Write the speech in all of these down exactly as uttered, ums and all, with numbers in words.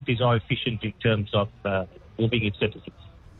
cities are efficient in terms of uh, moving its citizens.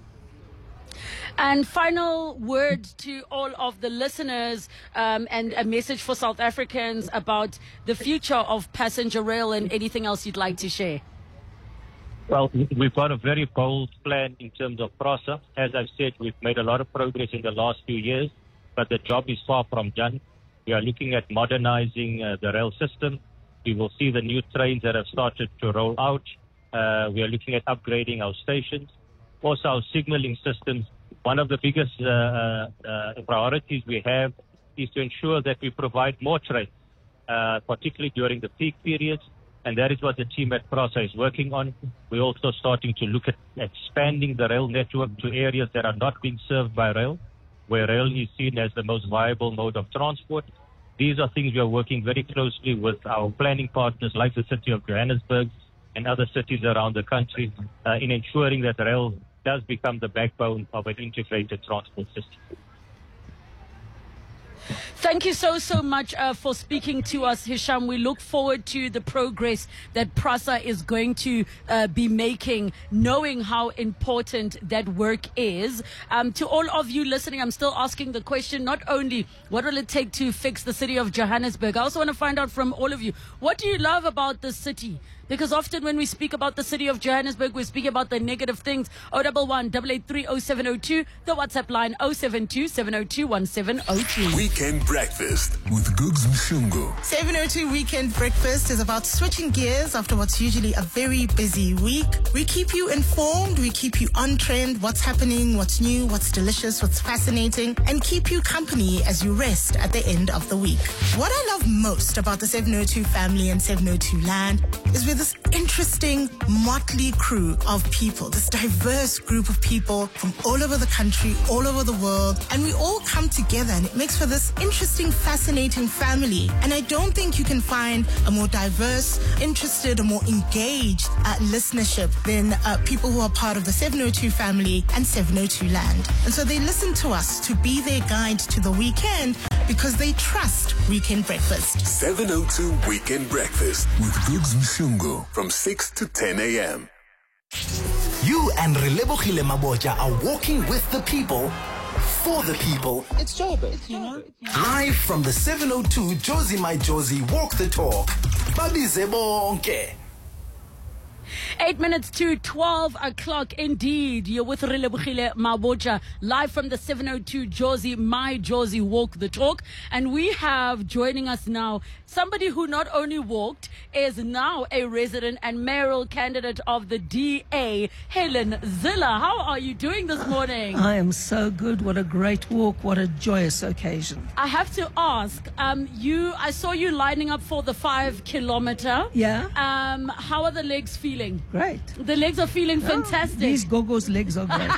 And final word to all of the listeners, um, and a message for South Africans about the future of passenger rail and anything else you'd like to share. Well, we've got a very bold plan in terms of PRASA. As I've said, we've made a lot of progress in the last few years, but the job is far from done. We are looking at modernizing uh, the rail system. We will see the new trains that have started to roll out. Uh, we are looking at upgrading our stations. Also, our signaling systems. One of the biggest uh, uh, priorities we have is to ensure that we provide more trains, uh, particularly during the peak periods, and that is what the team at PRASA is working on. We're also starting to look at expanding the rail network to areas that are not being served by rail, where rail is seen as the most viable mode of transport. These are things we are working very closely with our planning partners like the city of Johannesburg and other cities around the country uh, in ensuring that rail does become the backbone of an integrated transport system. Thank you so, so much uh, for speaking to us, Hisham. We look forward to the progress that PRASA is going to uh, be making, knowing how important that work is. Um, to all of you listening, I'm still asking the question, not only what will it take to fix the city of Johannesburg, I also want to find out from all of you, what do you love about the city? Because often when we speak about the city of Johannesburg, we speak about the negative things. oh one one, eight eight three, oh seven oh two. The WhatsApp line oh seven two, seven oh two, one seven oh two. Weekend Breakfast with Googs Mshungu. seven oh two Weekend Breakfast is about switching gears after what's usually a very busy week. We keep you informed, we keep you on trend, what's happening, what's new, what's delicious, what's fascinating, and keep you company as you rest at the end of the week. What I love most about the seven oh two family and seven oh two land is with this interesting motley crew of people, this diverse group of people from all over the country, all over the world, and we all come together and it makes for this interesting, fascinating family. And I don't think you can find a more diverse, interested, or more engaged uh, listenership than uh, people who are part of the seven oh two family and seven oh two land. And so they listen to us to be their guide to the weekend because they trust Weekend Breakfast. seven oh two Weekend Breakfast with Googs Mshungu from six to ten a.m. You and Relebogile Mabotja are walking with the people, for the people. It's Joburg, you know? Live from the seven oh two Jozi My Jozi Walk the Talk. Babize bonke. Eight minutes to twelve o'clock. Indeed, you're with Relebogile Mabotja, live from the seven oh two Jozi My Jozi Walk the Talk. And we have joining us now somebody who not only walked, is now a resident and mayoral candidate of the D A, Helen Zille. How are you doing this morning? I am so good. What a great walk. What a joyous occasion. I have to ask, um, you, I saw you lining up for the five kilometer. Yeah. Um, how are the legs feeling? Great. The legs are feeling Oh, fantastic. these Gogo's legs are great.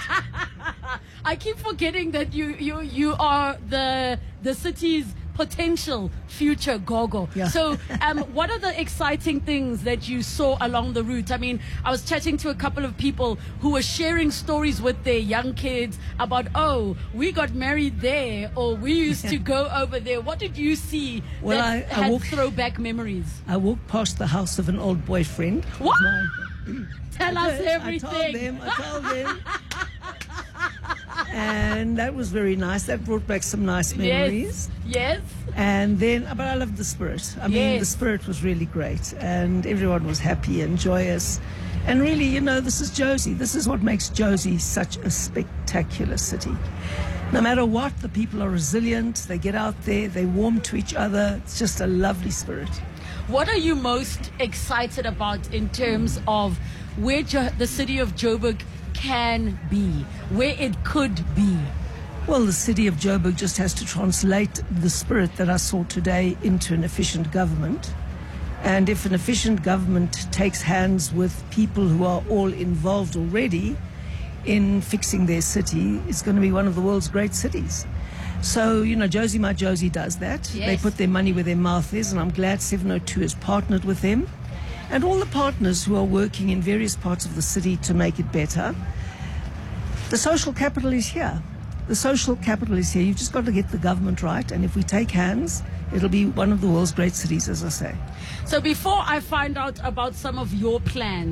I keep forgetting that you, you, you are the, the city's potential future Gogo. Yeah. So um, what are the exciting things that you saw along the route? I mean, I was chatting to a couple of people who were sharing stories with their young kids about, oh, we got married there, or we used to go over there. What did you see Well, that I- I had walk- throwback memories? I walked past the house of an old boyfriend. What? My- Tell I us did. everything. I told them. I told them. And that was very nice. That brought back some nice memories. Yes. Yes. And then, but I loved the spirit. I mean, Yes. the spirit was really great, and everyone was happy and joyous. And really, you know, this is Jozi. This is what makes Jozi such a spectacular city. No matter what, the people are resilient. They get out there. They warm to each other. It's just a lovely spirit. What are you most excited about in terms of where jo- the city of Joburg can be, where it could be? Well, the city of Joburg just has to translate the spirit that I saw today into an efficient government. And if an efficient government takes hands with people who are all involved already in fixing their city, it's going to be one of the world's great cities. So, you know, Jozi My Jozi does that. Yes. They put their money where their mouth is, and I'm glad seven oh two has partnered with them. And all the partners who are working in various parts of the city to make it better. The social capital is here. The social capital is here. You've just got to get the government right. And if we take hands, it'll be one of the world's great cities, as I say. So before I find out about some of your plans,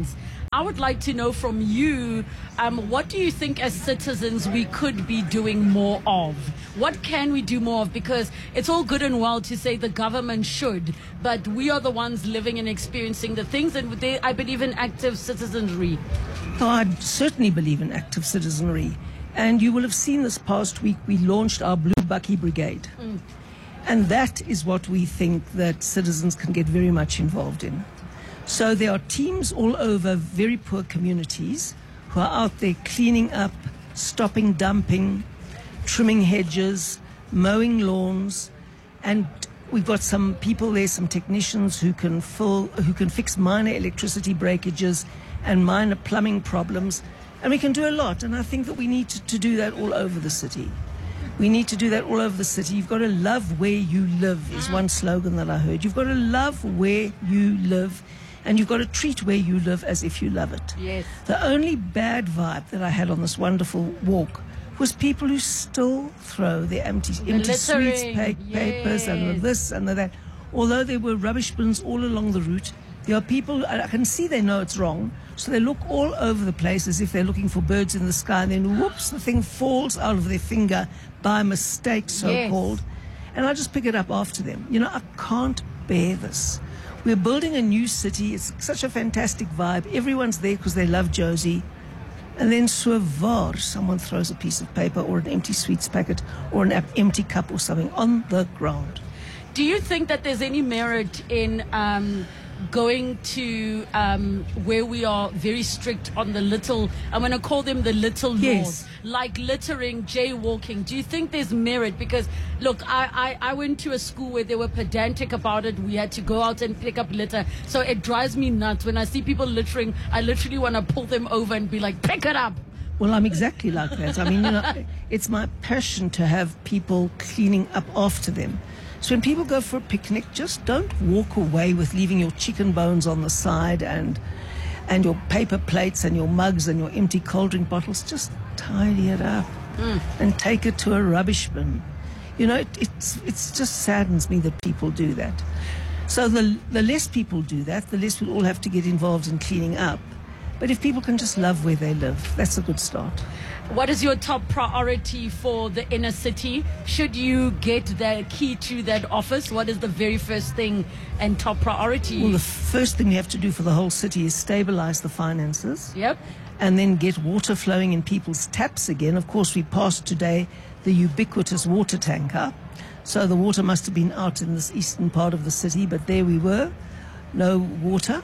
I would like to know from you, um, what do you think as citizens we could be doing more of? What can we do more of? Because it's all good and well to say the government should, but we are the ones living and experiencing the things, and they, I believe in active citizenry. Oh, I certainly believe in active citizenry. And you will have seen this past week we launched our Blue Bucky Brigade. Mm. And that is what we think that citizens can get very much involved in. So there are teams all over very poor communities who are out there cleaning up, stopping dumping, trimming hedges, mowing lawns, and we've got some people there, some technicians who can fill, who can fix minor electricity breakages and minor plumbing problems. And we can do a lot, and I think that we need to, to do that all over the city. We need to do that all over the city. You've got to love where you live is one slogan that I heard. You've got to love where you live, and you've got to treat where you live as if you love it. Yes. The only bad vibe that I had on this wonderful walk was people who still throw their empty, the empty littering. sweets, pa- papers, Yes. and the this and the that. Although there were rubbish bins all along the route, there are people, I can see they know it's wrong, so they look all over the place as if they're looking for birds in the sky, and then whoops, the thing falls out of their finger by mistake, so-called. Yes. And I just pick it up after them. You know, I can't bear this. We're building a new city. It's such a fantastic vibe. Everyone's there because they love Josie. And then so var, someone throws a piece of paper or an empty sweets packet or an empty cup or something on the ground. Do you think that there's any merit in um, going to um, where we are very strict on the little, I'm going to call them the little Yes. laws, like littering, jaywalking? Do you think there's merit? Because, look, I, I, I went to a school where they were pedantic about it. We had to go out and pick up litter. So it drives me nuts. When I see people littering, I literally want to pull them over and be like, pick it up. Well, I'm exactly like that. I mean, you know, it's my passion to have people cleaning up after them. So when people go for a picnic, just don't walk away with leaving your chicken bones on the side and and your paper plates and your mugs and your empty cold drink bottles. Just tidy it up mm. and take it to a rubbish bin. You know, it, it's it's just saddens me that people do that. So the the less people do that, the less we'll all have to get involved in cleaning up. But if people can just love where they live, that's a good start. What is your top priority for the inner city? Should you get the key to that office, what is the very first thing and top priority? Well, the first thing we have to do for the whole city is stabilize the finances. Yep. And then get water flowing in people's taps again. Of course, we passed today the ubiquitous water tanker. So the water must have been out in this eastern part of the city, but there we were, no water.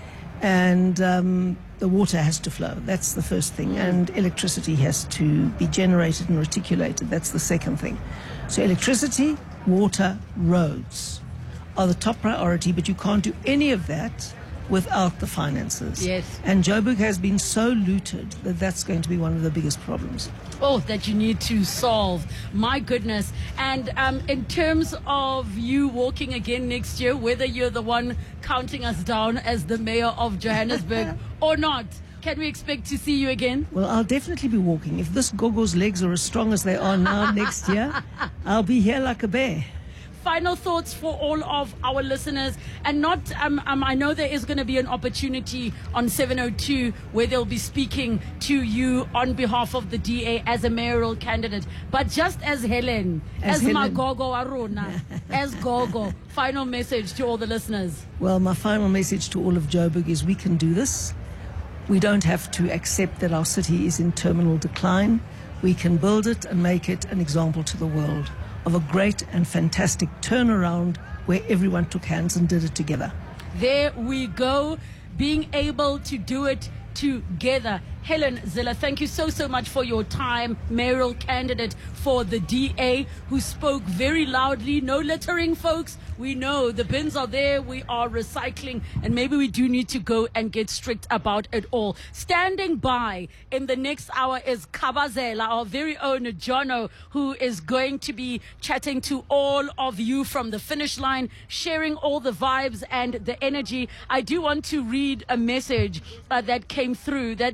And um, the water has to flow. That's the first thing. And electricity has to be generated and reticulated. That's the second thing. So electricity, water, roads are the top priority, but you can't do any of that without the finances. Yes. And Joburg has been so looted that that's going to be one of the biggest problems. Oh, that you need to solve. My goodness. And um, in terms of you walking again next year, whether you're the one counting us down as the mayor of Johannesburg or not, can we expect to see you again? Well, I'll definitely be walking. If this Gogo's legs are as strong as they are now next year, I'll be here like a bear. Final thoughts for all of our listeners, and not um, um I know there is going to be an opportunity on seven oh two where they'll be speaking to you on behalf of the D A as a mayoral candidate, but just as Helen, As as, Helen. Magogo Aruna, as Gogo, final message to all the listeners. Well, my final message to all of Joburg is we can do this. We don't have to accept that our city is in terminal decline. We can build it and make it an example to the world of a great and fantastic turnaround where everyone took hands and did it together. There we go, being able to do it together. Helen Zille, thank you so, so much for your time. Mayoral candidate for the D A, who spoke very loudly. No littering, folks. We know the bins are there. We are recycling, and maybe we do need to go and get strict about it all. Standing by in the next hour is Kabazela, our very own Jono, who is going to be chatting to all of you from the finish line, sharing all the vibes and the energy. I do want to read a message uh, that came through that says,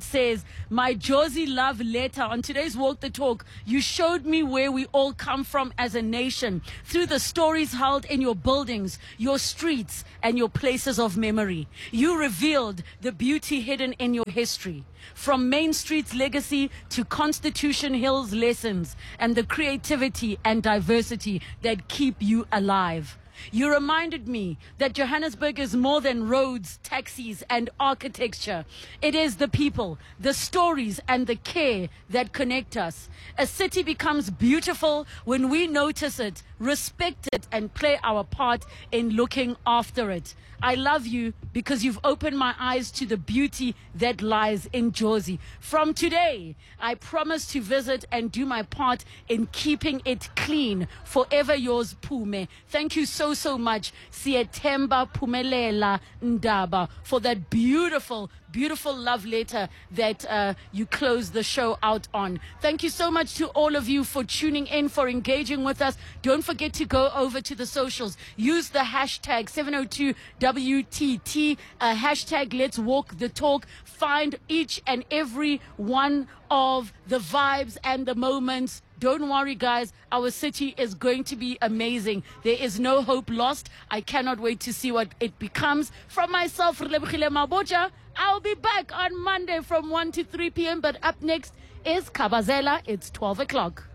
my Jozi love letter. On today's Walk the Talk, you showed me where we all come from as a nation through the stories held in your buildings, your streets, and your places of memory. You revealed the beauty hidden in your history. From Main Street's legacy to Constitution Hill's lessons and the creativity and diversity that keep you alive. You reminded me that Johannesburg is more than roads, taxis, and architecture. It is the people, the stories, and the care that connect us. A city becomes beautiful when we notice it, respect it, and play our part in looking after it. I love you because you've opened my eyes to the beauty that lies in Jozi. From today, I promise to visit and do my part in keeping it clean. Forever yours, Pume. Thank you so, so much, Siethemba Pumelela Ndaba, for that beautiful, beautiful love letter that uh, you closed the show out on. Thank you so much to all of you for tuning in, for engaging with us. Don't forget to go over to the socials. Use the hashtag seven oh two W T T, uh, hashtag Let's Walk the Talk. Find each and every one of the vibes and the moments. Don't worry, guys. Our city is going to be amazing. There is no hope lost. I cannot wait to see what it becomes. From myself, Relebogile Mabotja, I'll be back on Monday from one to three p.m. But up next is Kabazela. It's twelve o'clock.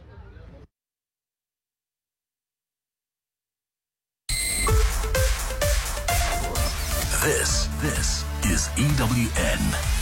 This, this is E W N.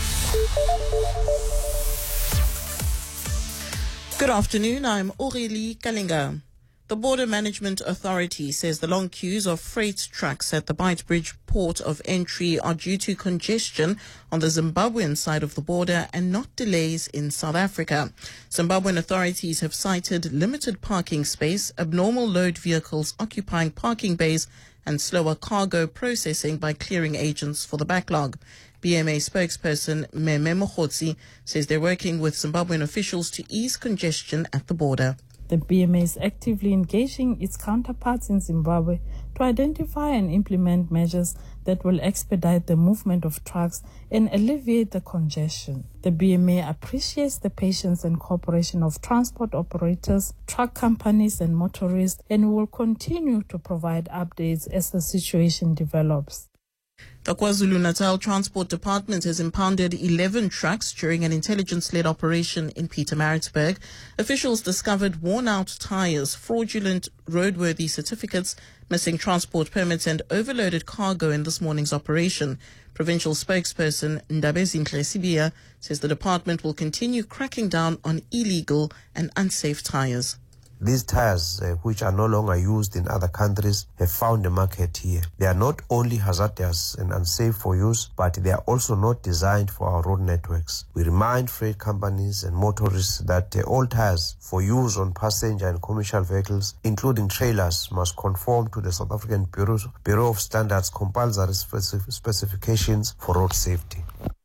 Good afternoon, I'm Aurélie Kalinga. The Border Management Authority says the long queues of freight trucks at the Beitbridge port of entry are due to congestion on the Zimbabwean side of the border and not delays in South Africa. Zimbabwean authorities have cited limited parking space, abnormal load vehicles occupying parking bays, and slower cargo processing by clearing agents for the backlog. B M A spokesperson Meme Mokhotsi says they're working with Zimbabwean officials to ease congestion at the border. The B M A is actively engaging its counterparts in Zimbabwe to identify and implement measures that will expedite the movement of trucks and alleviate the congestion. The B M A appreciates the patience and cooperation of transport operators, truck companies and motorists, and will continue to provide updates as the situation develops. The KwaZulu-Natal Transport Department has impounded eleven trucks during an intelligence-led operation in Pietermaritzburg. Officials discovered worn-out tires, fraudulent roadworthy certificates, missing transport permits and overloaded cargo in this morning's operation. Provincial spokesperson Ndabezinhle Sibia says the department will continue cracking down on illegal and unsafe tires. These tires, uh, which are no longer used in other countries, have found a market here. They are not only hazardous and unsafe for use, but they are also not designed for our road networks. We remind freight companies and motorists that uh, all tires for use on passenger and commercial vehicles, including trailers, must conform to the South African Bureau, Bureau of Standards compulsory specif- specifications for road safety.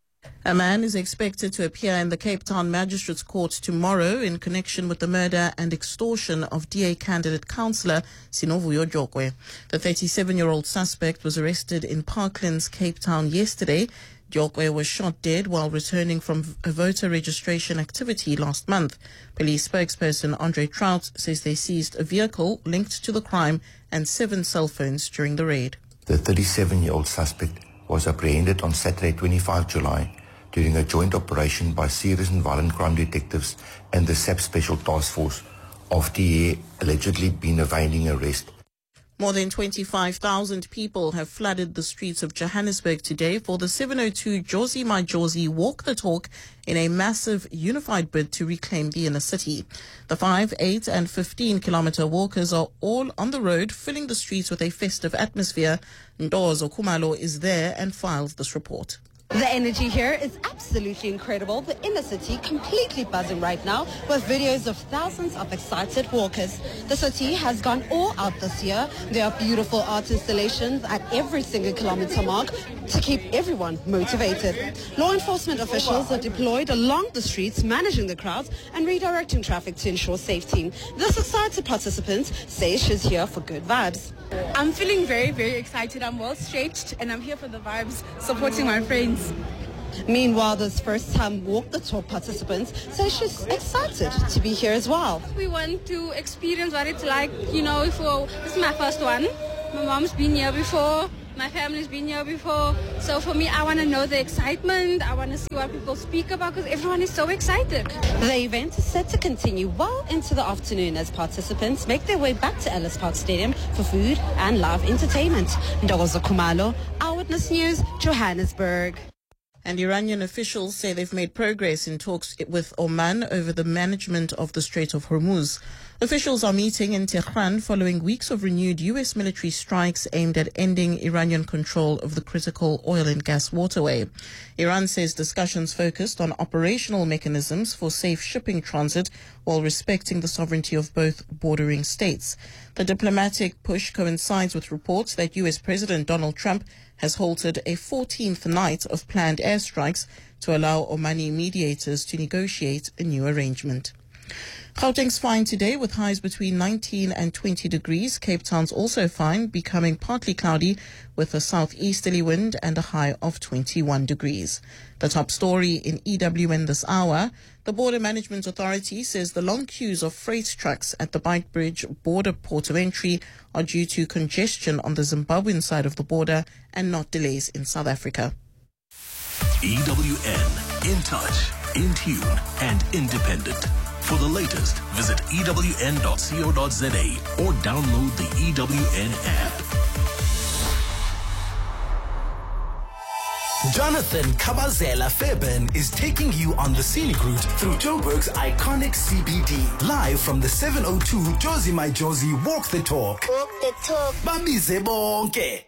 A man is expected to appear in the Cape Town Magistrates Court tomorrow in connection with the murder and extortion of D A candidate councillor Sinovuyo Jokwe. The thirty-seven-year-old suspect was arrested in Parklands, Cape Town yesterday. Jokwe was shot dead while returning from a voter registration activity last month. Police spokesperson Andre Trout says they seized a vehicle linked to the crime and seven cell phones during the raid. The thirty-seven-year-old suspect was apprehended on Saturday, the twenty-fifth of July, during a joint operation by serious and violent crime detectives and the S A P Special Task Force, after he had allegedly been evading arrest. More than twenty-five thousand people have flooded the streets of Johannesburg today for the seven oh two Jozi My Jozi Walk the Talk in a massive unified bid to reclaim the inner city. The five, eight and fifteen kilometer walkers are all on the road, filling the streets with a festive atmosphere. Ndozo Kumalo is there and files this report. The energy here is absolutely incredible. The inner city completely buzzing right now with videos of thousands of excited walkers. The city has gone all out this year. There are beautiful art installations at every single kilometer mark to keep everyone motivated. Law enforcement officials are deployed along the streets, managing the crowds and redirecting traffic to ensure safety. This excited participant says she's here for good vibes. I'm feeling very, very excited. I'm well stretched and I'm here for the vibes, supporting my friends. Meanwhile, this first-time Walk the Talk participants say she's excited to be here as well. We want to experience what it's like, you know, for this is my first one. My mom's been here before. My family's been here before. So for me, I want to know the excitement. I want to see what people speak about because everyone is so excited. The event is set to continue well into the afternoon as participants make their way back to Ellis Park Stadium for food and live entertainment. Ndogozo Kumalo, Eyewitness News, Johannesburg. And Iranian officials say they've made progress in talks with Oman over the management of the Strait of Hormuz. Officials are meeting in Tehran following weeks of renewed U S military strikes aimed at ending Iranian control of the critical oil and gas waterway. Iran says discussions focused on operational mechanisms for safe shipping transit while respecting the sovereignty of both bordering states. The diplomatic push coincides with reports that U S President Donald Trump has halted a fourteenth night of planned airstrikes to allow Omani mediators to negotiate a new arrangement. Gauteng's fine today with highs between nineteen and twenty degrees. Cape Town's also fine, becoming partly cloudy with a southeasterly wind and a high of twenty-one degrees. The top story in E W N this hour, the Border Management Authority says the long queues of freight trucks at the Beitbridge border port of entry are due to congestion on the Zimbabwean side of the border and not delays in South Africa. E W N, in touch, in tune and independent. For the latest, visit E W N dot co dot za or download the E W N app. Jonathan Kabazela Fairbairn is taking you on the scenic route through Joburg's iconic C B D. Live from the seven oh two Josie My Josie Walk the Talk. Walk the Talk. Babize bonke.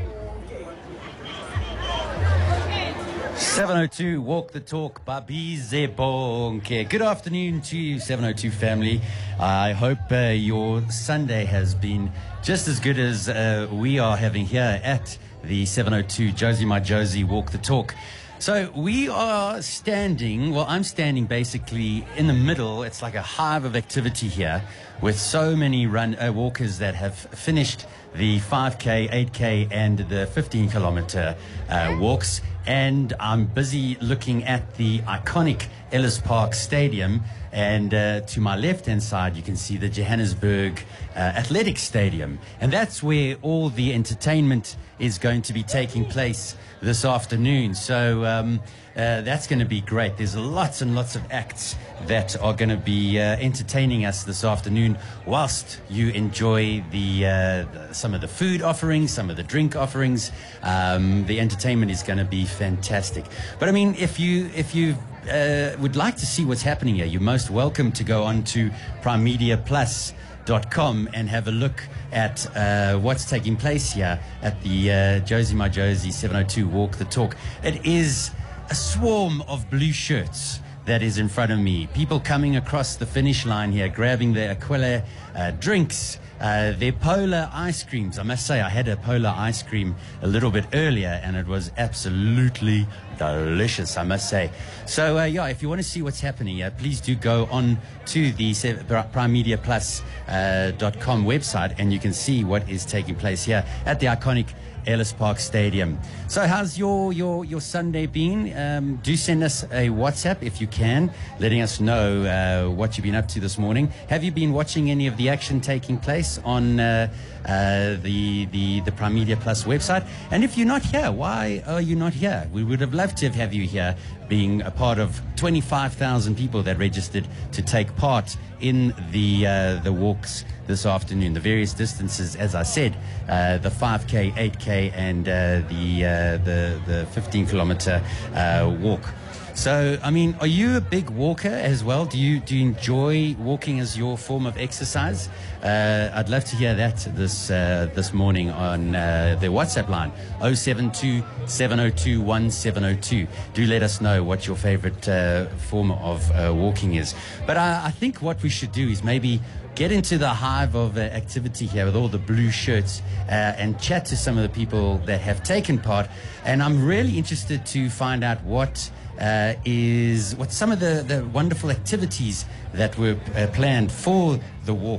seven oh two Walk the Talk, Babize bonke. Good afternoon to you, seven oh two family. I hope uh, your Sunday has been just as good as uh, we are having here at the seven oh two Josie My Josie Walk the Talk. So we are standing, well, I'm standing basically in the middle. It's like a hive of activity here with so many run uh, walkers that have finished the five K, eight K and the fifteen kilometer uh, walks. And I'm busy looking at the iconic Ellis Park Stadium. And uh, to my left-hand side, you can see the Johannesburg uh, Athletic Stadium. And that's where all the entertainment is going to be taking place this afternoon. So um, uh, that's going to be great. There's lots and lots of acts that are going to be uh, entertaining us this afternoon whilst you enjoy the, uh, the some of the food offerings, some of the drink offerings. Um, the entertainment is going to be fantastic. But I mean, if you if you uh, would like to see what's happening here, you're most welcome to go on to prime media plus dot com and have a look at uh, what's taking place here at the uh, Josie My Josie seven oh two Walk the Talk. It is a swarm of blue shirts that is in front of me. People coming across the finish line here, grabbing their Aquila uh, drinks, uh, their Polar ice creams. I must say, I had a Polar ice cream a little bit earlier, and it was absolutely delicious, I must say. So, uh, yeah, if you want to see what's happening, uh, please do go on to the prime media plus dot com website, and you can see what is taking place here at the iconic Ellis Park Stadium. So how's your your your Sunday been? Um, do send us a WhatsApp if you can, letting us know uh, what you've been up to this morning. Have you been watching any of the action taking place on uh, uh, the the the Prime Media Plus website? And if you're not here, why are you not here? We would have loved to have you here, being a part of twenty-five thousand people that registered to take part in the uh, the walks this afternoon. The various distances, as I said, uh, the five K, eight K, and uh, the uh, the the fifteen kilometer uh, walk. So, I mean, are you a big walker as well? Do you do you enjoy walking as your form of exercise? Uh, I'd love to hear that this uh, this morning on uh, the WhatsApp line oh seven two, seven oh two, one seven oh two. Do let us know what your favorite uh, form of uh, walking is. But I, I think what we should do is maybe get into the hive of uh, activity here with all the blue shirts uh, and chat to some of the people that have taken part. And I'm really interested to find out what uh, is what some of the, the wonderful activities that were uh, planned for the walk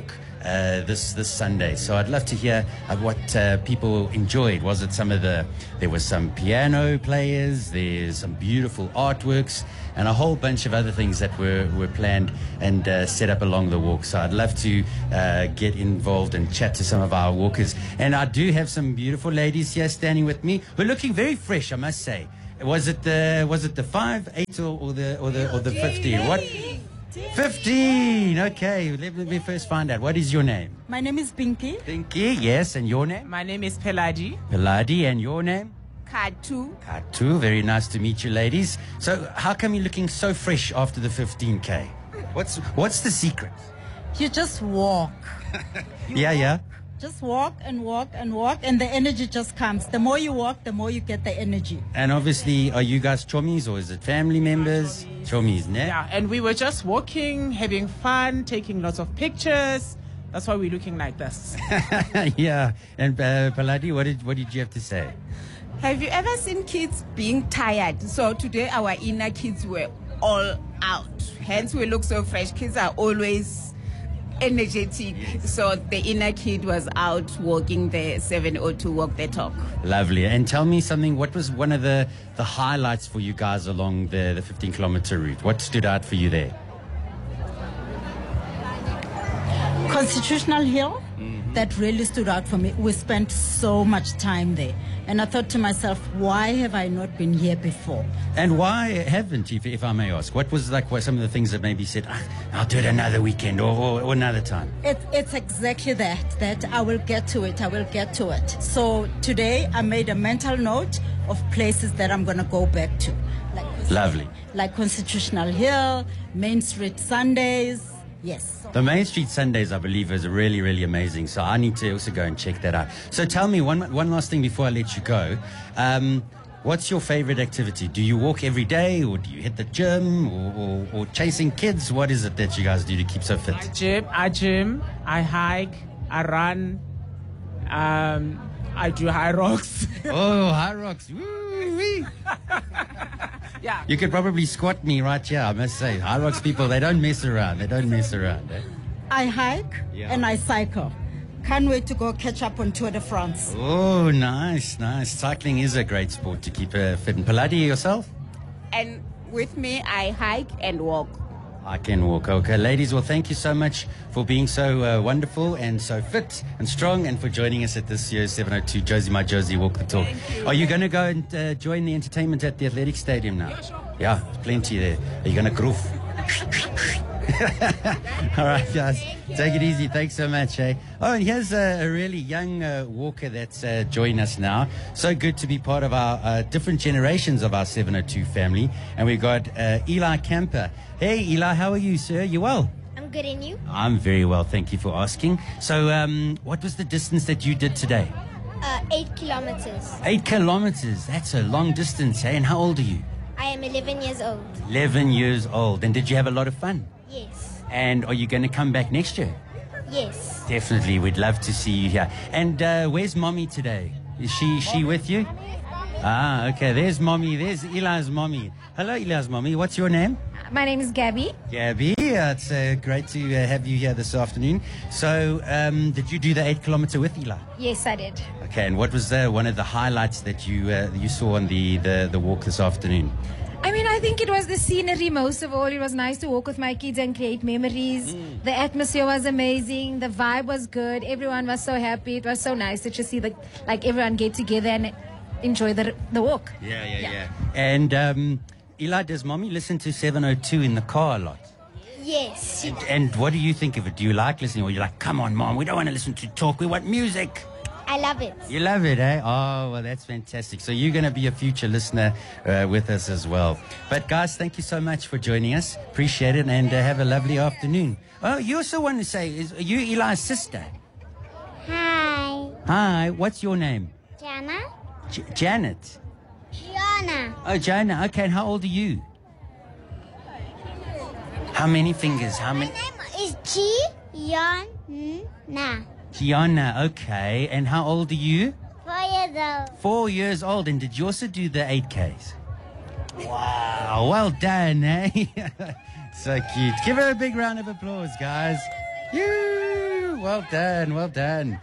uh, this this Sunday. So I'd love to hear uh, what uh, people enjoyed. Was it some of the? There was some piano players. There's some beautiful artworks and a whole bunch of other things that were were planned and uh, set up along the walk. So I'd love to uh, get involved and chat to some of our walkers. And I do have some beautiful ladies here standing with me. We're looking very fresh, I must say. Was it the was it the five, eight, or, or the or the or the fifteen? What? Fifteen. Okay. Let, let me first find out. What is your name? My name is Pinky. Pinky. Yes. And your name? My name is Peladi. Peladi. And your name? Katu. Katu. Very nice to meet you, ladies. So, how come you're looking so fresh after the fifteen K? What's what's the secret? You just walk. You yeah, walk. yeah. Just walk and walk and walk, and the energy just comes. The more you walk, the more you get the energy. And obviously, are you guys chommies or is it family members? Chommies, ne? Yeah, and we were just walking, having fun, taking lots of pictures. That's why we're looking like this. Yeah. And uh, Peladi, what did what did you have to say? Have you ever seen kids being tired? So today our inner kids were all out. Hence we look so fresh. Kids are always energetic. Yes. So the inner kid was out walking the seven oh two walk the talk. Lovely. And tell me something, what was one of the, the highlights for you guys along the, the fifteen kilometer route? What stood out for you there? Constitutional Hill, mm-hmm. That really stood out for me. We spent so much time there. And I thought to myself, why have I not been here before? And why haven't you, if, if I may ask? What was like what some of the things that maybe said, ah, I'll do it another weekend or, or, or another time? It, it's exactly that, that I will get to it, I will get to it. So today I made a mental note of places that I'm going to go back to. Like Lovely. Like Constitutional Hill, Main Street Sundays. Yes. The Main Street Sundays, I believe, is really, really amazing. So I need to also go and check that out. So tell me one one last thing before I let you go. Um, what's your favorite activity? Do you walk every day, or do you hit the gym, or, or, or chasing kids? What is it that you guys do to keep so fit? I gym, I gym, I hike, I run, um, I do high rocks. Oh, high rocks. Woo-wee. Yeah. You could probably squat me right here, I must say. High rocks people, they don't mess around. They don't mess around. Eh? I hike yeah. and I cycle. Can't wait to go catch up on Tour de France. Oh, nice, nice. Cycling is a great sport to keep uh, fit. And Peladi, yourself? And with me, I hike and walk. I can walk. Okay, ladies, well, thank you so much for being so uh, wonderful and so fit and strong, and for joining us at this year's seven oh two Josie My Josie Walk the Talk. You. Are you going to go and uh, join the entertainment at the athletic stadium now? Yeah, sure. Yeah, plenty there. Are you going to groove? All right, guys, take it easy. Thanks so much, eh? Oh, and here's a, a really young uh, walker that's uh, joined us now. So good to be part of our uh, different generations of our seven oh two family. And we've got uh, Eli Camper. Hey, Eli, how are you, sir? You well? I'm good, and you? I'm very well, thank you for asking. So, um, what was the distance that you did today? Uh, eight kilometers. Eight kilometers. That's a long distance, eh? And how old are you? I am eleven years old. eleven years old. And did you have a lot of fun? Yes. And are you going to come back next year? Yes. Definitely. We'd love to see you here. And uh, where's Mommy today? Is she she with you? Ah, okay. There's Mommy. There's Eli's Mommy. Hello, Eli's Mommy. What's your name? My name is Gabby. Gabby. Uh, it's uh, great to uh, have you here this afternoon. So, um, did you do the eight kilometer with Eli? Yes, I did. Okay. And what was uh, one of the highlights that you uh, you saw on the, the, the walk this afternoon? I mean, I think it was the scenery most of all. It was nice to walk with my kids and create memories. Mm. The atmosphere was amazing. The vibe was good. Everyone was so happy. It was so nice to just see the, like everyone get together and enjoy the the walk. Yeah, yeah, yeah. yeah. And um, Eli, does Mommy listen to seven oh two in the car a lot? Yes. And, and what do you think of it? Do you like listening, or you're like, come on, Mom, we don't want to listen to talk. We want music. I love it. You love it, eh? Oh, well, that's fantastic. So you're going to be a future listener uh, with us as well. But, guys, thank you so much for joining us. Appreciate it, and uh, have a lovely afternoon. Oh, you also want to say, is, are you Eli's sister? Hi. Hi. What's your name? Jana. J- Janet. Jana. Oh, Jana. Okay, and how old are you? How many fingers? How many? My name is Gianna. Gianna, okay. And how old are you? Four years old. Four years old. And did you also do the eight Ks? Wow, well done, eh? So cute. Give her a big round of applause, guys. You. Oh, well done, well done.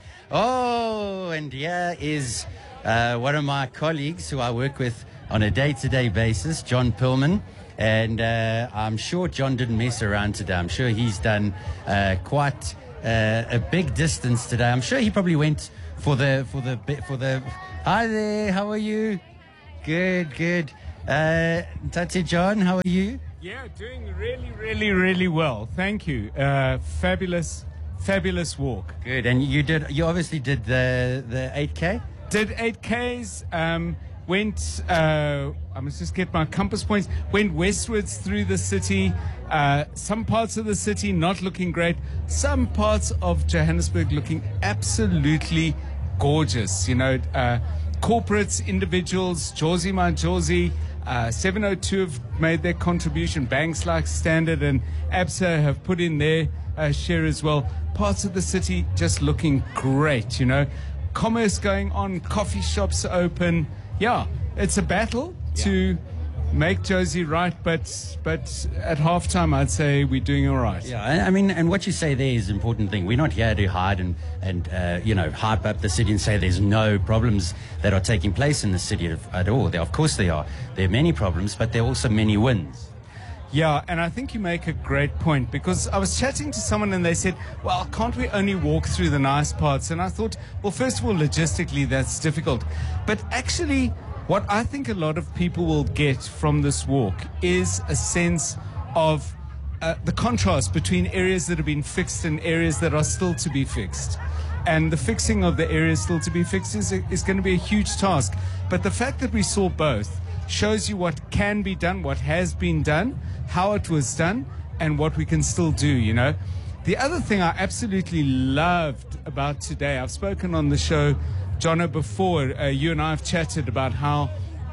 Oh, and here is uh, one of my colleagues who I work with on a day-to-day basis, John Pillman. And uh, I'm sure John didn't mess around today. I'm sure he's done uh, quite uh, a big distance today. I'm sure he probably went for the for the for the. Hi there, how are you? Good, good. Uh, Tate John, how are you? Yeah, doing really, really, really well. Thank you. Uh, fabulous, fabulous walk. Good, and you did. You obviously did the the eight K. Did eight Ks. Um, went. Uh, I must just get my compass points. Went westwards through the city. Uh, some parts of the city not looking great. Some parts of Johannesburg looking absolutely gorgeous. You know, uh, corporates, individuals, Jozi my Jozi. Uh, seven oh two have made their contribution. Banks like Standard and Absa have put in their uh, share as well. Parts of the city just looking great, you know. Commerce going on, coffee shops open. Yeah, it's a battle yeah. to make Jozi right, but but at halftime I'd say we're doing all right. Yeah, I mean, and what you say there is an important thing. We're not here to hide and and uh, you know hype up the city and say there's no problems that are taking place in the city at all. There, of course, there are. There are many problems, but there are also many wins. Yeah, and I think you make a great point, because I was chatting to someone and they said, well, can't we only walk through the nice parts? And I thought, well, first of all, logistically, that's difficult. But actually, what I think a lot of people will get from this walk is a sense of uh, the contrast between areas that have been fixed and areas that are still to be fixed. And the fixing of the areas still to be fixed is, is going to be a huge task. But the fact that we saw both shows you what can be done, what has been done, how it was done, and what we can still do, you know. The other thing I absolutely loved about today, I've spoken on the show, Jono, before, uh, you and I have chatted about how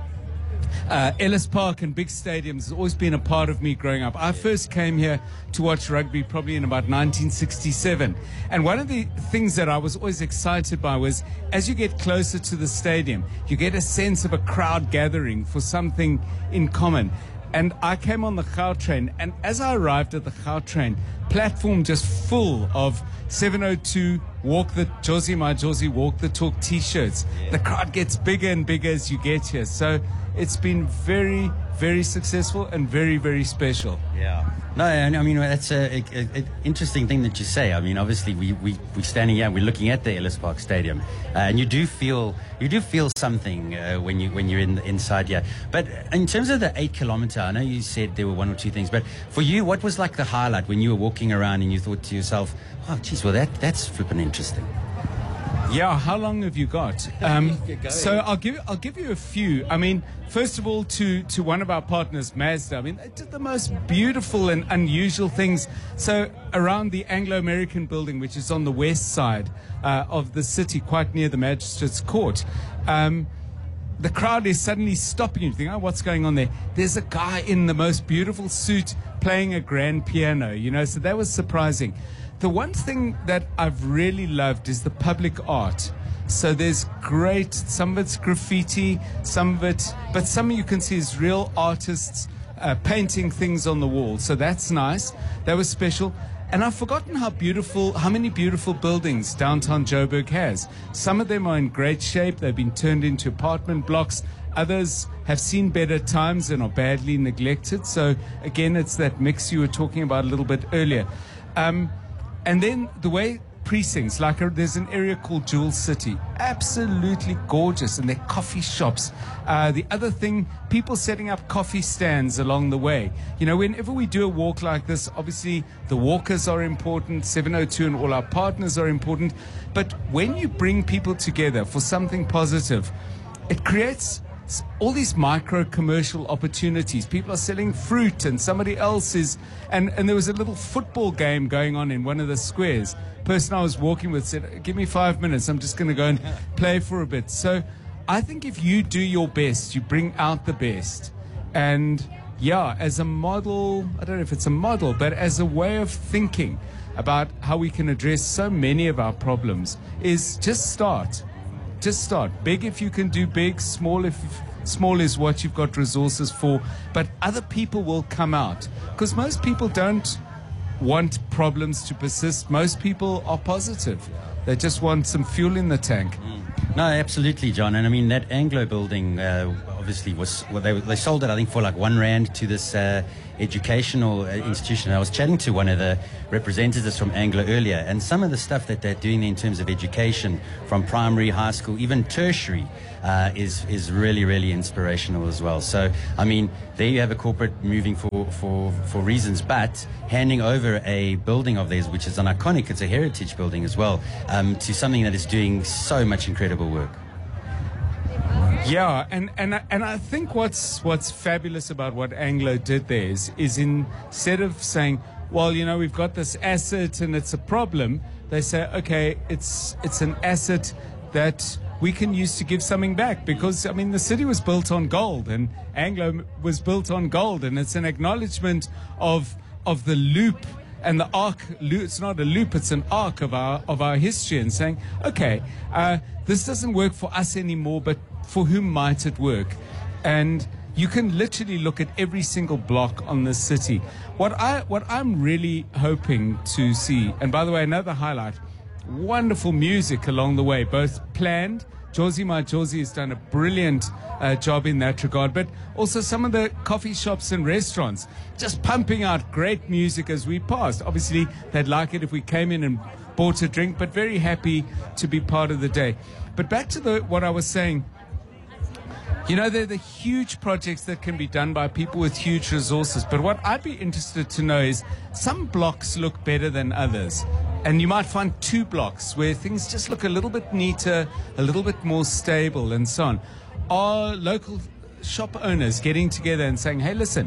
uh, Ellis Park and big stadiums has always been a part of me growing up. I first came here to watch rugby probably in about nineteen sixty-seven. And one of the things that I was always excited by was, as you get closer to the stadium, you get a sense of a crowd gathering for something in common. And I came on the Gautrain, and as I arrived at the Gautrain, platform just full of seven oh two Walk the Jozi my Jozi Walk the Talk t-shirts. Yeah. The crowd gets bigger and bigger as you get here. So it's been very, very successful and very, very special. Yeah. No, I mean, that's an interesting thing that you say. I mean, obviously, we, we, we're standing here and we're looking at the Ellis Park Stadium. Uh, and you do feel you do feel something uh, when, you, when you're in, inside here. But in terms of the eight kilometer, I know you said there were one or two things. But for you, what was like the highlight when you were walking around and you thought to yourself, oh, geez, well, that, that's flipping interesting. Yeah, how long have you got? Um, so I'll give I'll give you a few. I mean, first of all, to to one of our partners, Mazda. I mean, they did the most beautiful and unusual things. So around the Anglo-American building, which is on the west side uh, of the city, quite near the Magistrates Court, um, the crowd is suddenly stopping. You think, oh, what's going on there? There's a guy in the most beautiful suit playing a grand piano. You know, so that was surprising. The one thing that I've really loved is the public art. So there's great, some of it's graffiti, some of it, but some you can see is real artists uh, painting things on the wall. So that's nice. That was special. And I've forgotten how beautiful, how many beautiful buildings downtown Joburg has. Some of them are in great shape. They've been turned into apartment blocks. Others have seen better times and are badly neglected. So again, it's that mix you were talking about a little bit earlier. Um, And then the way precincts, like a, there's an area called Jewel City, absolutely gorgeous, and they're coffee shops. Uh, the other thing, people setting up coffee stands along the way. You know, whenever we do a walk like this, obviously the walkers are important, seven oh two and all our partners are important. But when you bring people together for something positive, it creates all these micro commercial opportunities. People are selling fruit and somebody else is, and, and there was a little football game going on in one of the squares. Person I was walking with said, give me five minutes, I'm just going to go and play for a bit. So I think if you do your best, you bring out the best. And yeah, as a model, I don't know if it's a model, but as a way of thinking about how we can address so many of our problems, is just start. Just start. Big if you can do big, small if small is what you've got resources for, but other people will come out, because most people don't want problems to persist. Most people are positive. They just want some fuel in the tank. Mm. No, absolutely, John. And I mean, that Anglo building uh, obviously was, well, they, they sold it, I think, for like one rand to this uh, educational uh, institution. I was chatting to one of the representatives from Anglo earlier, and some of the stuff that they're doing in terms of education from primary, high school, even tertiary, uh, is is really, really inspirational as well. So, I mean, there you have a corporate moving for, for, for reasons, but handing over a building of theirs, which is an iconic, it's a heritage building as well, um, to something that is doing so much incredible work. Yeah, and, and, I- and I think what's what's fabulous about what Anglo did there is, is instead of saying, well, you know, we've got this asset and it's a problem, they say, okay, it's it's an asset that we can use to give something back, because, I mean, the city was built on gold and Anglo was built on gold, and it's an acknowledgement of of the loop and the arc. It's not a loop, it's an arc of our of our history, and saying, okay, uh, this doesn't work for us anymore, but for whom might it work? And you can literally look at every single block on the city. What I what I'm really hoping to see, and by the way, another highlight, wonderful music along the way, both planned. Josie My Josie has done a brilliant uh, job in that regard, but also some of the coffee shops and restaurants just pumping out great music as we passed. Obviously, they'd like it if we came in and bought a drink, but very happy to be part of the day. But back to the what I was saying, you know, they're the huge projects that can be done by people with huge resources. But what I'd be interested to know is, some blocks look better than others. And you might find two blocks where things just look a little bit neater, a little bit more stable, and so on. Are local shop owners getting together and saying, hey, listen,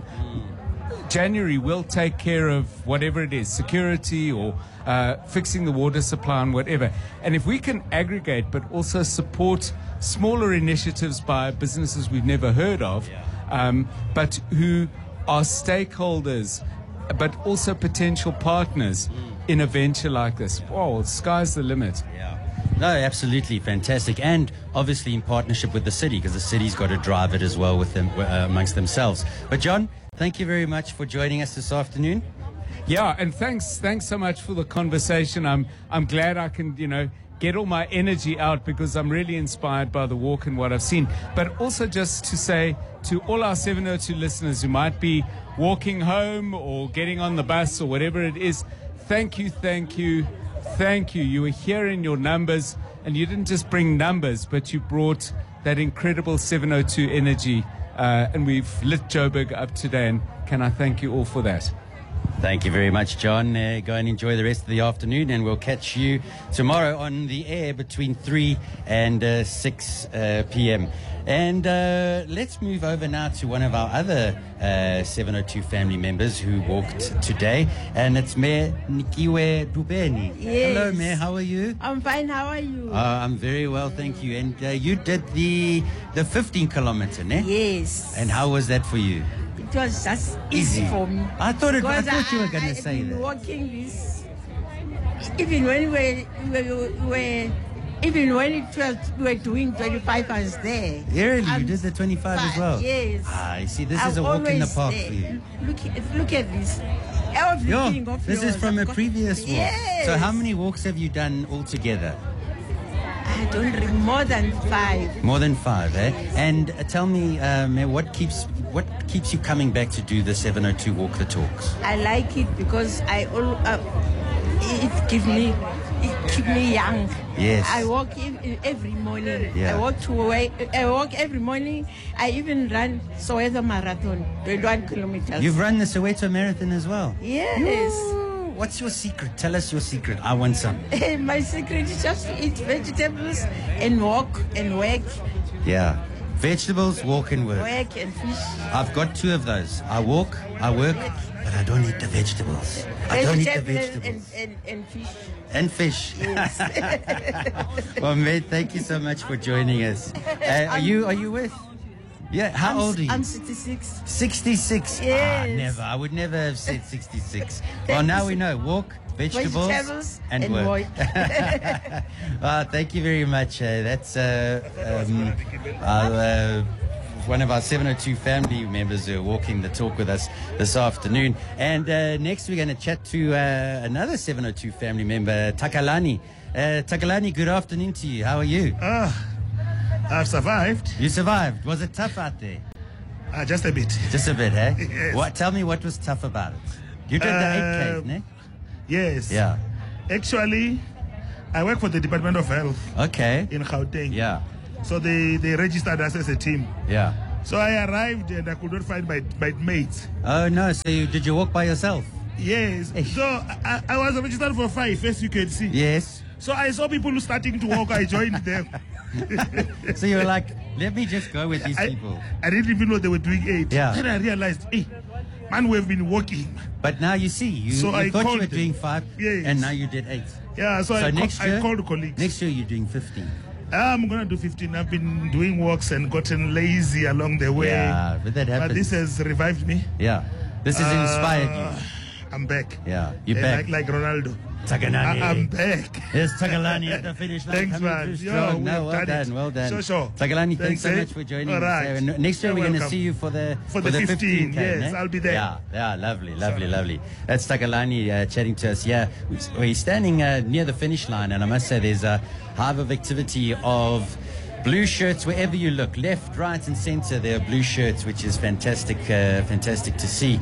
January we'll take care of whatever it is, security or uh, fixing the water supply and whatever. And if we can aggregate but also support smaller initiatives by businesses we've never heard of, um, but who are stakeholders, but also potential partners in a venture like this. Wow, sky's the limit. No, absolutely fantastic, and obviously in partnership with the city, because the city's got to drive it as well with them uh, amongst themselves. But John, thank you very much for joining us this afternoon. Yeah, and thanks, thanks so much for the conversation. I'm, I'm glad I can, you know, get all my energy out, because I'm really inspired by the walk and what I've seen. But also just to say to all our seven oh two listeners who might be walking home or getting on the bus or whatever it is, thank you, thank you, thank you. You were here in your numbers, and you didn't just bring numbers, but you brought that incredible seven oh two energy, uh, and we've lit Joburg up today, and can I thank you all for that? Thank you very much, John. Uh, go and enjoy the rest of the afternoon, and we'll catch you tomorrow on the air between three and uh, six uh, p.m. And uh, let's move over now to one of our other uh, seven oh two family members who walked today, and it's Mayor Nikiwe Dubeni. Yes. Hello, Mayor. How are you? I'm fine. How are you? Uh, I'm very well, thank you. And uh, you did the the fifteen kilometer, ne? Yes. And how was that for you? It was just easy, Easy. for me. I thought it- I Because thought you were gonna I've say been that. Walking this, even when we were, we were, we were even when it was, we were doing twenty-five, I was there. Yeah, really? I'm You did the twenty-five as well? Yes. Ah, you see, this is I'm a walk in the always park there. for you. Look, look at this. Everything Yo, of this yours. is from a I've got- previous walk. Yes. So how many walks have you done altogether? I don't remember, more than five. More than five, eh? And uh, tell me, um, what keeps what keeps you coming back to do the seven oh two Walk the Talks? I like it because I all uh, it gives me it keep me young. Yes. I walk ev- every morning. Yeah. I walk to away. I walk every morning. I even run Soweto Marathon, twenty-one kilometers. You've run the Soweto Marathon as well? Yes. What's your secret? Tell us your secret. I want some. My secret is just to eat vegetables and walk and work, Yeah. Vegetables, walk and work. work and fish. I've got two of those. I walk, I work, but I don't eat the vegetables. I don't eat the Vegetables vegetables. and, and, and fish. And fish. Yes. Well, mate, thank you so much for joining us. Uh, are you are you with? Yeah, how I'm, old are you? I'm sixty-six. sixty-six. Yes. Ah, never. I would never have said sixty-six. Well, now we know. Walk, vegetables, Vegetables and, and work. work. Ah, thank you very much. Uh, that's uh, um, I'll uh, one of our seven oh two family members who are walking the talk with us this afternoon. And uh, next we're going to chat to uh, another seven oh two family member, Takalani. Uh, Takalani, good afternoon to you. How are you? Uh, I've survived. You survived. Was it tough out there? Uh, just a bit. Just a bit, eh? Yes. What? Tell me what was tough about it. You did the eight K, ne? Yes. Yeah. Actually, I work for the Department of Health. Okay. In Gauteng. Yeah. So they, they registered us as a team. Yeah. So I arrived and I could not find my, my mates. Oh, no. So you, did you walk by yourself? Yes. So I, I was registered for five, as you can see. Yes. So I saw people starting to walk. I joined them. So you were like, let me just go with these I, people. I didn't even know they were doing eight. Yeah. Then I realized, hey, man, we've been walking. But now you see, you, So you I thought you called were them. doing five, Yes. and now you did eight. Yeah, so, So I, next ca- year- I called colleagues. Next year you're doing fifteen. I'm going to do fifteen. I've been doing walks and gotten lazy along the way. Yeah, but that happens. But this has revived me. Yeah. This has inspired Uh, you. I'm back. Yeah, you're Uh, back. Like, like Ronaldo. Taganani. I- I'm back. Yes, Tagalani at the finish line. Thanks, coming man. through Yo, strong. we No, have well done done, it. well done. Sure, sure. Tagalani, thanks, Thanks, so eh? much for joining All us. right. Uh, n- Next year You're we're going to welcome. see you for the For the fifteen, fifteen K, yes, ne? I'll be there. Yeah, yeah, lovely, lovely, lovely. That's Tagalani uh, chatting to us. Yeah, we're standing uh, near the finish line, and I must say there's a hive of activity of blue shirts wherever you look, left, right, and center. There are blue shirts, which is fantastic, uh, fantastic to see.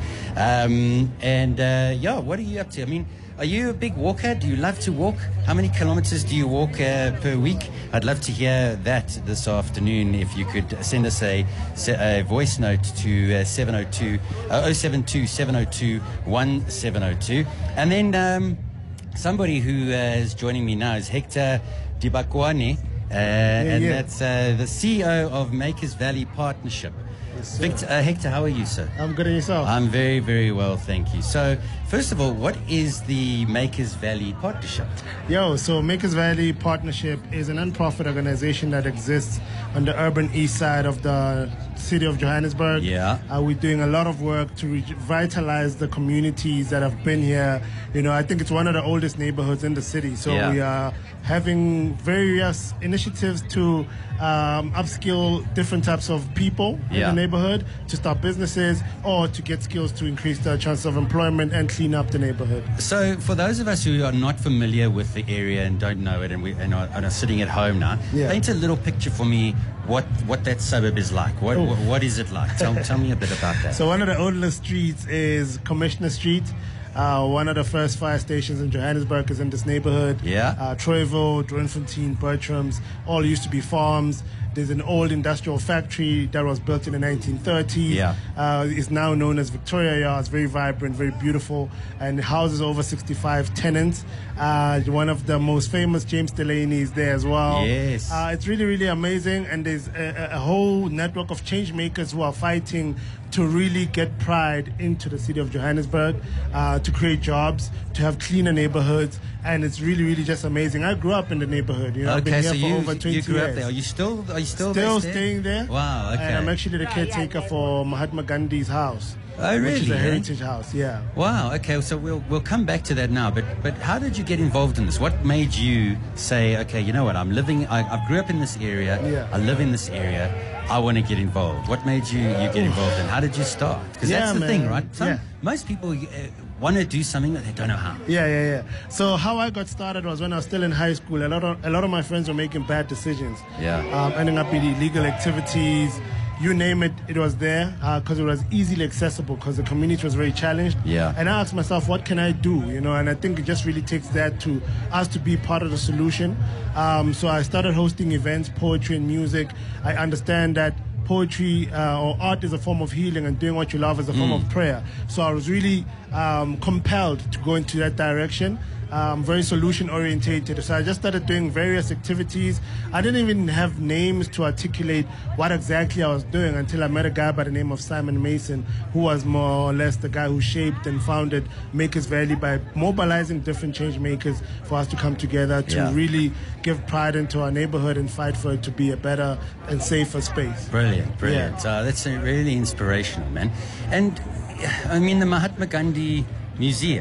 Um, and uh, yeah, what are you up to? I mean, are you a big walker? Do you love to walk? How many kilometers do you walk uh, per week? I'd love to hear that this afternoon. If you could send us a, a voice note to uh, seven oh two, uh, oh seven two, seven oh two, one seven oh two. And then um, somebody who uh, is joining me now is Hector Dibakwane. Uh, and yeah. that's uh, the C E O of Makers Valley Partnership. Yes, Victor, uh, Hector, how are you, sir? I'm good, and yourself? I'm very, very well, thank you. So, first of all, what is the Makers Valley Partnership? Yo, so Makers Valley Partnership is a non-profit organization that exists on the urban east side of the city of Johannesburg. Yeah. Uh, we're doing a lot of work to revitalize the communities that have been here. You know, I think it's one of the oldest neighborhoods in the city. So Yeah. we are having various initiatives to um, upskill different types of people in Yeah. the neighborhood to start businesses or to get skills to increase the chance of employment and clean up the neighborhood. So, for those of us who are not familiar with the area and don't know it, and, we, and, are, and are sitting at home now, Yeah. paint a little picture for me what, what that suburb is like. What, Oh. what, what is it like? Tell, tell me a bit about that. So one of the oldest streets is Commissioner Street. Uh, one of the first fire stations in Johannesburg is in this neighborhood. Yeah. Uh, Troyville, Driefontein, Bertram's, all used to be farms. There's an old industrial factory that was built in the nineteen thirties. Yeah. Uh, it's now known as Victoria Yards, very vibrant, very beautiful, and it houses over sixty-five tenants. Uh, one of the most famous, James Delaney, is there as well. Yes. Uh, it's really, really amazing, and there's a, a a whole network of change makers who are fighting to really get pride into the city of Johannesburg, uh, to create jobs, to have cleaner neighborhoods, and it's really, really just amazing. I grew up in the neighborhood. You know, I've been Okay, here so for you, over twenty you grew years. up there. Are you still, are you still, Still based there? staying there. Wow, okay. And I'm actually the caretaker for Mahatma Gandhi's house. Oh, Which is really, a eh? heritage house, yeah. Wow. Okay. So we'll we'll come back to that now. But but how did you get involved in this? What made you say, okay, you know what? I'm living. I, I grew up in this area. Yeah. I live in this area. I want to get involved. What made you you get involved, and how did you start? Because Yeah, that's the man. thing, right? Some, Yeah. Most people uh, want to do something that they don't know how. Yeah, yeah, yeah. So how I got started was when I was still in high school. A lot of a lot of my friends were making bad decisions. Yeah. Um, ending up in illegal activities. You name it, it was there because it was easily accessible because the community was very challenged. Yeah. And I asked myself, what can I do? You know, and I think it just really takes that to us to be part of the solution. Um, so I started hosting events, poetry and music. I understand that poetry uh, or art is a form of healing, and doing what you love is a form Mm. of prayer. So I was really um, compelled to go into that direction. Um, very solution orientated. So I just started doing various activities. I didn't even have names to articulate what exactly I was doing until I met a guy by the name of Simon Mason, who was more or less the guy who shaped and founded Makers Valley by mobilizing different change makers for us to come together to Yeah. really give pride into our neighborhood and fight for it to be a better and safer space. Brilliant, brilliant. Uh, that's uh, really inspirational, man. And I mean, the Mahatma Gandhi Museum.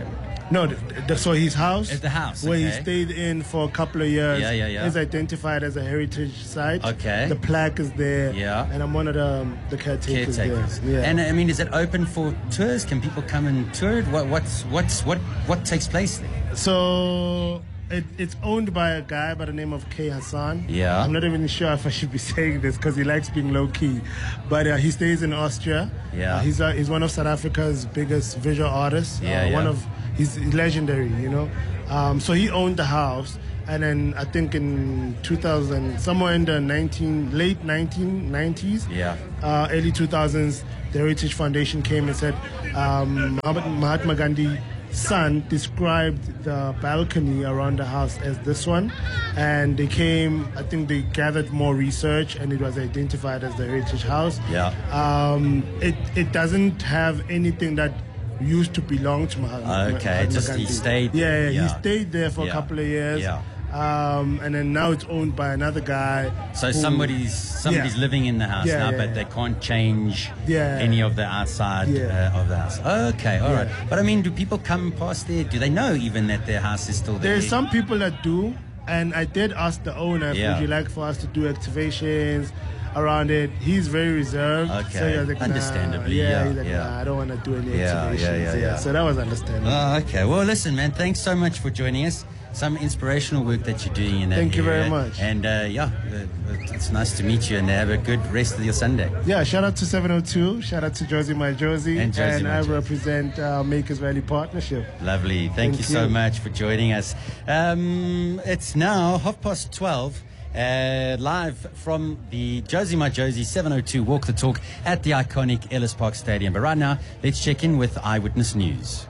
No, the, the, so his house, At the house, where he okay. stayed in for a couple of years, Yeah, yeah, yeah. is identified as a heritage site. Okay. The plaque is there. Yeah. And I'm one of the, um, the caretakers, Caretakers. there. Yeah. And I mean, is it open for tours? Can people come and tour it? What what's what's what what takes place there? So it, it's owned by a guy by the name of K. Hassan. Yeah. I'm not even sure if I should be saying this because he likes being low key, but uh, he stays in Austria. Yeah. Uh, he's uh, he's one of South Africa's biggest visual artists. Yeah, uh, yeah. One of he's legendary, you know. Um, so he owned the house, and then I think in two thousand, somewhere in the nineteen late nineteen nineties, Yeah. uh, early two thousands, the Heritage Foundation came and said um, Mahatma Gandhi's son described the balcony around the house as this one, and they came, I think they gathered more research, and it was identified as the Heritage House. Yeah. Um, it, it doesn't have anything that used to belong to Mahatma, Okay, Mahatma just he Gandhi. stayed- Yeah, yeah, yeah. he stayed there for Yeah. a couple of years. Yeah. Um, and then now it's owned by another guy. So who- somebody's somebody's Yeah. living in the house Yeah, now, yeah, but yeah. they can't change Yeah. any of the outside Yeah. uh, of the house. Okay, all right. Yeah. But I mean, do people come past there? Do they know even that their house is still there? There's some people that do, and I did ask the owner, Yeah. would you like for us to do activations around it? He's very reserved. Okay. So he was like, nah. Understandably, Yeah, yeah, he's like, yeah. nah, I don't want to do any Yeah, activations. yeah, yeah, yeah. So that was understandable. Oh, okay. Well, listen, man, thanks so much for joining us. Some inspirational work that you're doing in that Thank you very area. much. And uh, yeah, uh, it's nice to meet you and have a good rest of your Sunday. Yeah, shout out to seven oh two. Shout out to Josie My Josie. And Josie My I Josie. represent uh, Makers Valley Partnership. Lovely. Thank, Thank you so you. much for joining us. Um, it's now half past twelve. Uh, live from the Josie My Josie seven oh two Walk the Talk at the iconic Ellis Park Stadium. But right now, let's check in with Eyewitness News.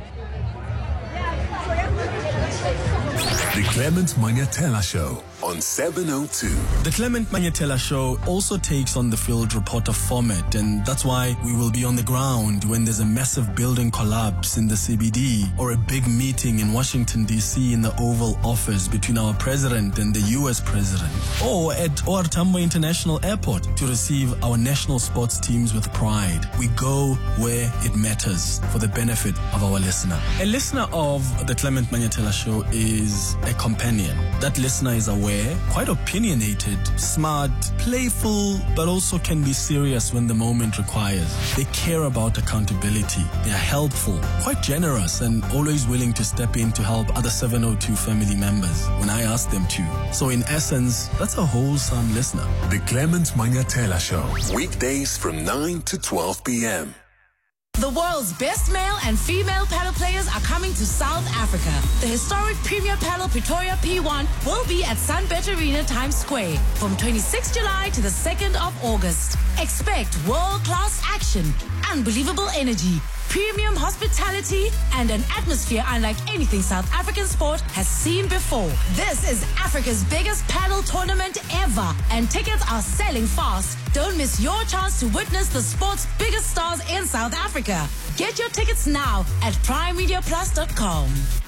The Clement Manyatela Show on seven oh two. The Clement Manyatela Show also takes on the field reporter format, and that's why we will be on the ground when there's a massive building collapse in the C B D or a big meeting in Washington, D C in the Oval Office between our president and the U S president, or at O R Tambo International Airport to receive our national sports teams with pride. We go where it matters for the benefit of our listener. A listener of the Clement Manyatela Show is a companion. That listener is aware, quite opinionated, smart, playful, but also can be serious when the moment requires. They care about accountability. They are helpful, quite generous, and always willing to step in to help other seven oh two family members when I ask them to. So in essence, that's a wholesome listener. The Clement Manyatela Show. Weekdays from nine to twelve p.m. The world's best male and female paddle players are coming to South Africa. The historic Premier Paddle Pretoria P one will be at Sunbet Arena Times Square from twenty-sixth of July to the second of August. Expect world-class action, unbelievable energy, premium hospitality, and an atmosphere unlike anything South African sport has seen before. This is Africa's biggest paddle tournament ever, and tickets are selling fast. Don't miss your chance to witness the sport's biggest stars in South Africa. Get your tickets now at prime media plus dot com.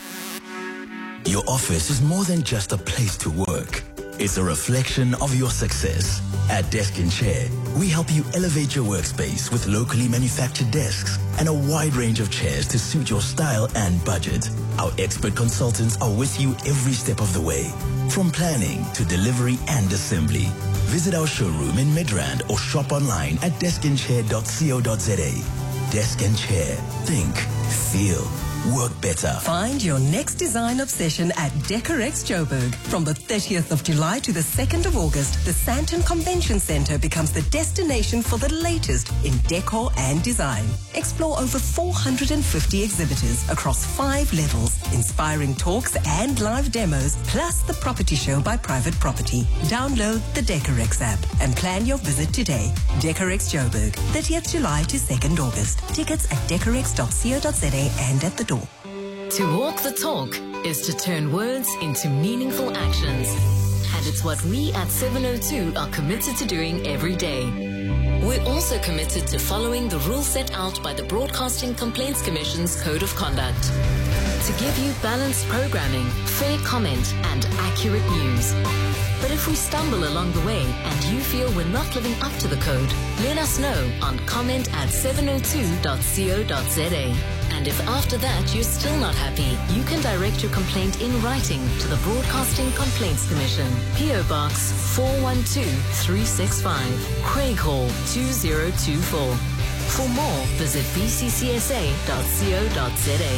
Your office is more than just a place to work. It's a reflection of your success. At Desk and Chair, we help you elevate your workspace with locally manufactured desks and a wide range of chairs to suit your style and budget. Our expert consultants are with you every step of the way, from planning to delivery and assembly. Visit our showroom in Midrand or shop online at desk and chair dot co dot za. Desk and Chair. Think, feel, work better. Find your next design obsession at Decorex Joburg. From the thirtieth of July to the second of August, the Sandton Convention Center becomes the destination for the latest in decor and design. Explore over four hundred fifty exhibitors across five levels, inspiring talks and live demos, plus the property show by Private Property. Download the Decorex app and plan your visit today. Decorex Joburg, thirtieth of July to second of August. Tickets at decorex dot co dot za and at the door. To walk the talk is to turn words into meaningful actions. And it's what we at seven oh two are committed to doing every day. We're also committed to following the rules set out by the Broadcasting Complaints Commission's Code of Conduct. To give you balanced programming, fair comment, and accurate news. But if we stumble along the way and you feel we're not living up to the code, let us know on comment at seven oh two dot co dot za. And if after that you're still not happy, you can direct your complaint in writing to the Broadcasting Complaints Commission. P O Box four one two three six five, Craighall two zero two four. For more, visit b c c s a dot co dot z a.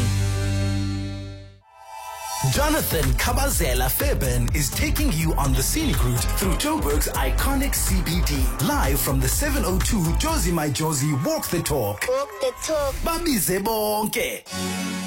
Jonathan Kabazela Fairbairn is taking you on the scenic route through Joburg's iconic C B D. Live from the seven oh two Josie My Josie Walk the Talk. Walk the talk. Babize bonke.